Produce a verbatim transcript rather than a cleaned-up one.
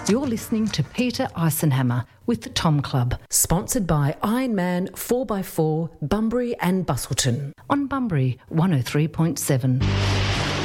You're listening to Peter Eisenhammer with the Tom Club. Sponsored by Ironman four by four, Bunbury and Busselton. On Bunbury one oh three point seven.